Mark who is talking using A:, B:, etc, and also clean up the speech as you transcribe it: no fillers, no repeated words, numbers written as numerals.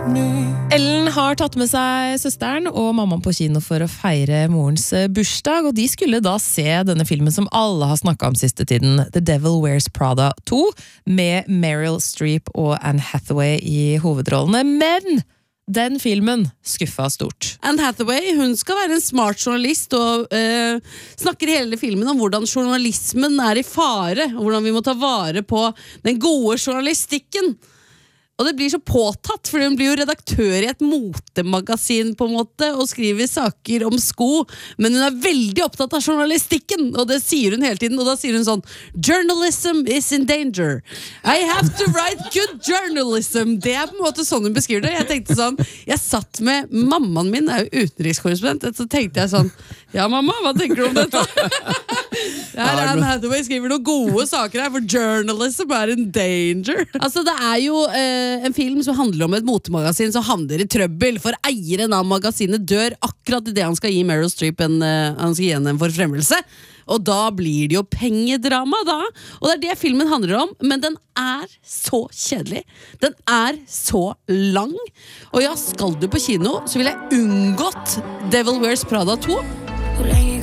A: Ellen har tatt med seg søsteren og mammaen på kino for å feire morens bursdag, og de skulle da se denne filmen som alle har snakket om siste tiden, The Devil Wears Prada 2, med Meryl Streep og Anne Hathaway i hovedrollene, men den filmen skuffet stort.
B: Anne Hathaway, hun skal være en smart journalist og snakker i hele filmen om hvordan journalismen er i fare, og hvordan vi må ta vare på den gode journalistikken. Og det blir så påtatt, for hun blir jo redaktør i et motemagasin på en måte, og skriver saker om sko, men hun er veldig opptatt av journalistikken, og det sier hun hele tiden, og da sier hun sånn, journalism is in danger. I have to write good journalism. Det er på en måte sånn hun beskriver det. Jeg tenkte sånn, jeg satt med mammaen min, er jo utenrikskorrespondent, så tenkte jeg sånn, ja mamma, hva tenker du om dette? Her er Anne Hathaway skriver noen gode saker her, for journalism er in danger. Altså det er jo en film som handler om et motemagasin som havner i trøbbel, for eieren av magasinet dør akkurat i det han skal gi Meryl Streep han skal gi henne en forfremmelse, og da blir det jo pengedrama da, og det er det filmen handler om, men den er så kjedelig, den er så lang, og ja, skal du på kino, så vil jeg unngått Devil Wears Prada 2.